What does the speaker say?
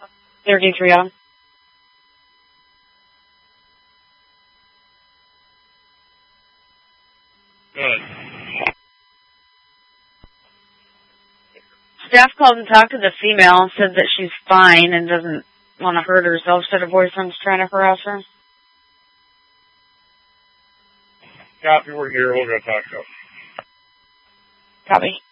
33 on. Good. Staff called and talked to the female, said that she's fine and doesn't want to hurt herself, said her boyfriend's trying to harass her. Copy, we're here. We'll go talk to her. Copy.